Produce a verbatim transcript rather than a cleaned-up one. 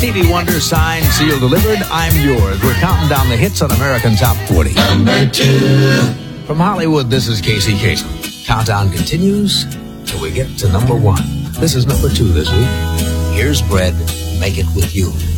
Stevie Wonder, signed, sealed, delivered. I'm yours. We're counting down the hits on American Top forty. Number two. From Hollywood, this is Casey Kasem. Countdown continues till we get to number one. This is number two this week. Here's Bread, Make It With You.